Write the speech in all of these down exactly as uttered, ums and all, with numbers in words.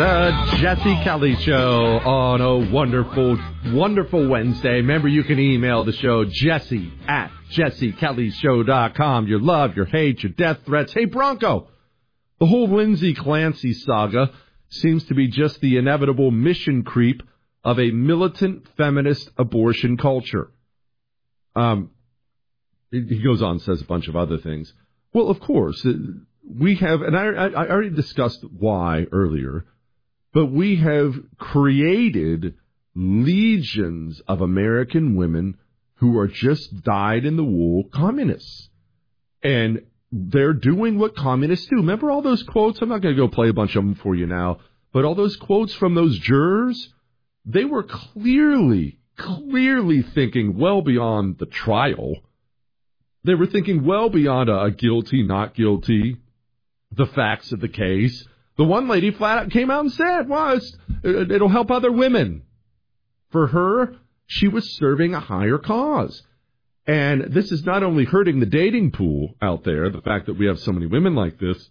The Jesse Kelly Show on a wonderful, wonderful Wednesday. Remember, you can email the show, Jesse at jesse kelly show dot com. Your love, your hate, your death threats. Hey, Bronco, the whole Lindsay Clancy saga seems to be just the inevitable mission creep of a militant feminist abortion culture. Um, he goes on and says a bunch of other things. Well, of course, we have, and I, I already discussed why earlier, but we have created legions of American women who are just dyed-in-the-wool communists. And they're doing what communists do. Remember all those quotes? I'm not going to go play a bunch of them for you now, but all those quotes from those jurors, they were clearly, clearly thinking well beyond the trial. They were thinking well beyond a, a guilty, not guilty, the facts of the case. The one lady flat out came out and said, well, it's, it'll help other women. For her, she was serving a higher cause. And this is not only hurting the dating pool out there, the fact that we have so many women like this,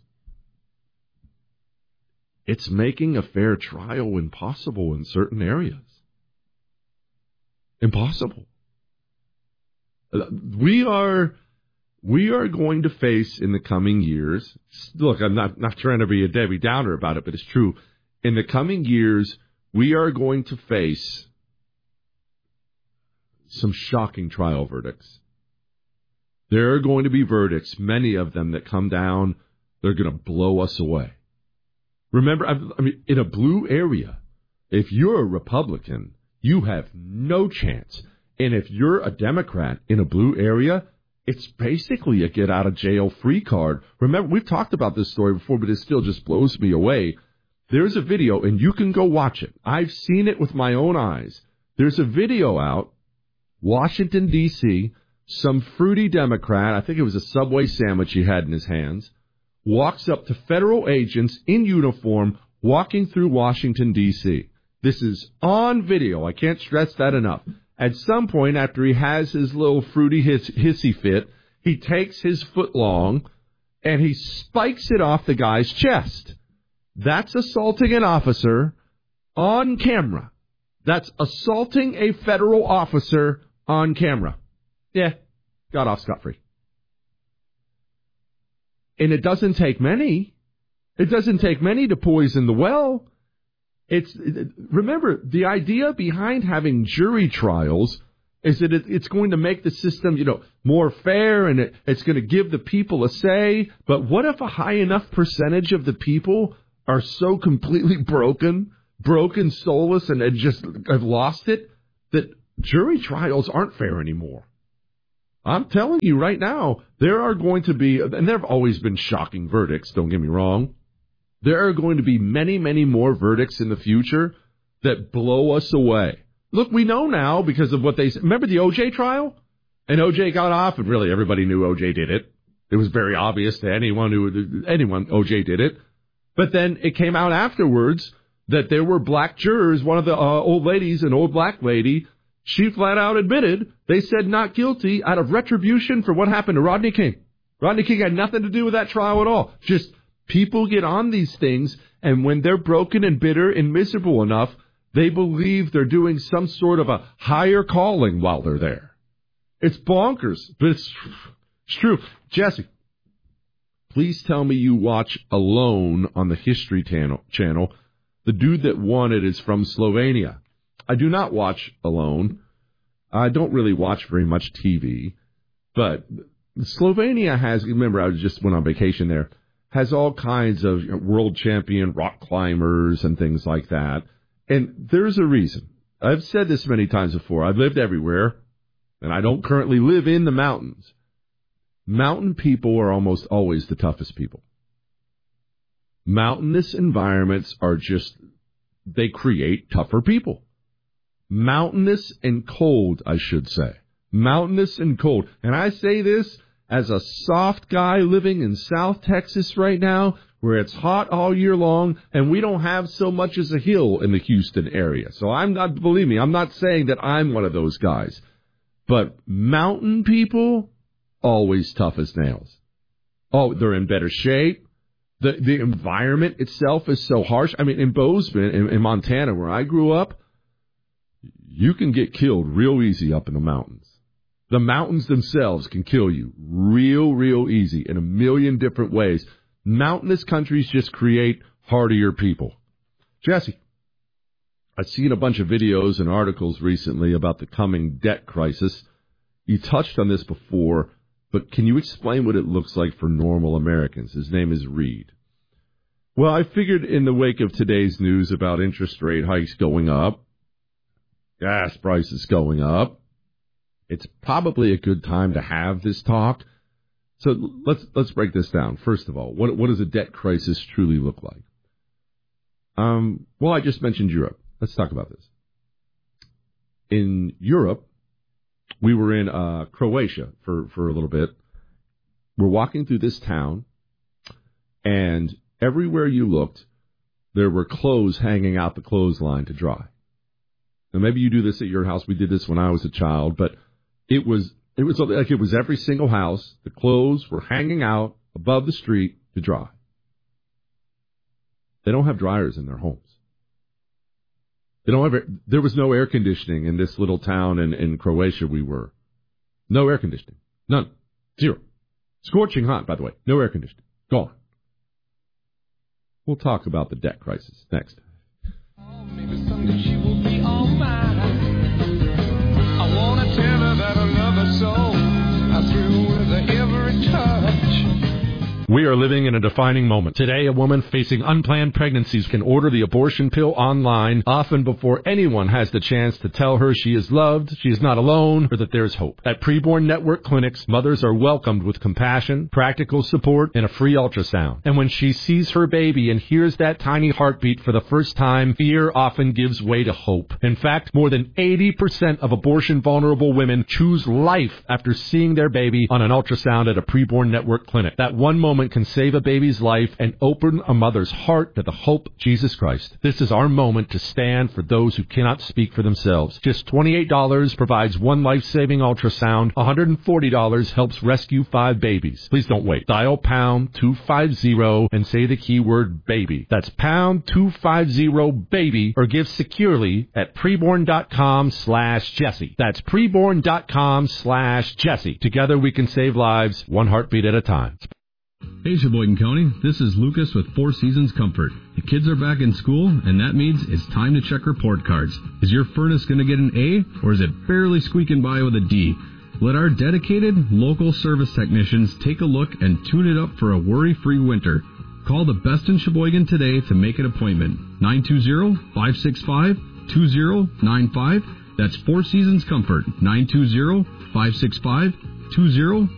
it's making a fair trial impossible in certain areas. Impossible. We are... We are going to face in the coming years, look, I'm not, not trying to be a Debbie Downer about it, but it's true. In the coming years, we are going to face some shocking trial verdicts. There are going to be verdicts, many of them that come down, they're going to blow us away. Remember, I mean, in a blue area, if you're a Republican, you have no chance. And if you're a Democrat in a blue area, it's basically a get-out-of-jail-free card. Remember, we've talked about this story before, but it still just blows me away. There's a video, and you can go watch it. I've seen it with my own eyes. There's a video out, Washington, D C, some fruity Democrat, I think it was a Subway sandwich he had in his hands, walks up to federal agents in uniform walking through Washington, D C. This is on video. I can't stress that enough. At some point, after he has his little fruity hiss, hissy fit, he takes his foot long and he spikes it off the guy's chest. That's assaulting an officer on camera. That's assaulting a federal officer on camera. Yeah, got off scot-free. And it doesn't take many. It doesn't take many to poison the well. It's remember, the idea behind having jury trials is that it, it's going to make the system, you know, more fair, and it, it's going to give the people a say. But what if a high enough percentage of the people are so completely broken, broken, soulless, and, and just have lost it, that jury trials aren't fair anymore? I'm telling you right now, there are going to be, and there have always been shocking verdicts, don't get me wrong. There are going to be many, many more verdicts in the future that blow us away. Look, we know now because of what they said. Remember the O J trial? And O J got off, and really everybody knew O J did it. It was very obvious to anyone who, anyone, O J did it. But then it came out afterwards that there were black jurors. One of the uh, old ladies, an old black lady, she flat out admitted they said not guilty out of retribution for what happened to Rodney King. Rodney King had nothing to do with that trial at all. Just people get on these things, and when they're broken and bitter and miserable enough, they believe they're doing some sort of a higher calling while they're there. It's bonkers, but it's, it's true. Jesse, please tell me you watch Alone on the History Channel. The dude that won it is from Slovenia. I do not watch Alone. I don't really watch very much T V, but Slovenia has, remember, I just went on vacation there, has all kinds of world champion rock climbers and things like that. And there's a reason. I've said this many times before. I've lived everywhere, and I don't currently live in the mountains. Mountain people are almost always the toughest people. Mountainous environments are just, they create tougher people. Mountainous and cold, I should say. Mountainous and cold. And I say this as a soft guy living in South Texas right now, where it's hot all year long, and we don't have so much as a hill in the Houston area. So I'm not, believe me, I'm not saying that I'm one of those guys. But mountain people, always tough as nails. Oh, they're in better shape. The the environment itself is so harsh. I mean, in Bozeman, in, in Montana, where I grew up, you can get killed real easy up in the mountains. The mountains themselves can kill you real, real easy in a million different ways. Mountainous countries just create hardier people. Jesse, I've seen a bunch of videos and articles recently about the coming debt crisis. You touched on this before, but can you explain what it looks like for normal Americans? His name is Reed. Well, I figured in the wake of today's news about interest rate hikes going up, gas prices going up, it's probably a good time to have this talk. So let's let's break this down. First of all, what what does a debt crisis truly look like? Um, well, I just mentioned Europe. Let's talk about this. In Europe, we were in uh, Croatia for, for a little bit. We're walking through this town, and everywhere you looked, there were clothes hanging out the clothesline to dry. Now, maybe you do this at your house. We did this when I was a child, but it was it was like it was every single house. The clothes were hanging out above the street to dry. They don't have dryers in their homes. They don't have. There was no air conditioning in this little town in, in Croatia we were. No air conditioning. None. Zero. Scorching hot, by the way. No air conditioning. Gone. We'll talk about the debt crisis next. Oh, maybe someday she will be all mine. I want to tell her that I love her so. I thrill with her every touch. We are living in a defining moment. Today, a woman facing unplanned pregnancies can order the abortion pill online, often before anyone has the chance to tell her she is loved, she is not alone, or that there is hope. At Preborn Network Clinics, mothers are welcomed with compassion, practical support, and a free ultrasound. And when she sees her baby and hears that tiny heartbeat for the first time, fear often gives way to hope. In fact, more than eighty percent of abortion-vulnerable women choose life after seeing their baby on an ultrasound at a Preborn Network clinic. That one moment can save a baby's life and open a mother's heart to the hope of Jesus Christ. This is our moment to stand for those who cannot speak for themselves. Just twenty-eight dollars provides one life-saving ultrasound. one hundred forty dollars helps rescue five babies. Please don't wait. Dial pound two fifty and say the keyword baby. That's pound two fifty baby, or give securely at preborn.com slash Jesse. That's preborn.com slash Jesse. Together we can save lives, one heartbeat at a time. Hey, Sheboygan County, this is Lucas with Four Seasons Comfort. The kids are back in school, and that means it's time to check report cards. Is your furnace going to get an A, or is it barely squeaking by with a D? Let our dedicated local service technicians take a look and tune it up for a worry-free winter. Call the best in Sheboygan today to make an appointment. nine two zero, five six five, two zero nine five. That's Four Seasons Comfort. nine two zero, five six five, two zero